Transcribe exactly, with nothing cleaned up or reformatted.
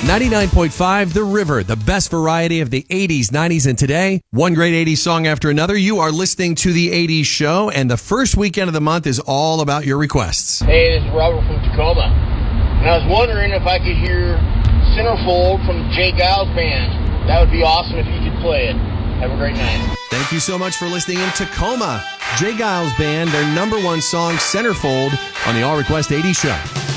ninety-nine point five The River, the best variety of the eighties, nineties, and today. One great eighties song after another. You are listening to The eighties Show, and the first weekend of the month is all about your requests. Hey, this is Robert from Tacoma, and I was wondering if I could hear Centerfold from the Jay Giles Band. That would be awesome if you could play it. Have a great night. Thank you so much for listening in Tacoma. Jay Giles Band, their number one song, Centerfold, on the All Request eighties Show.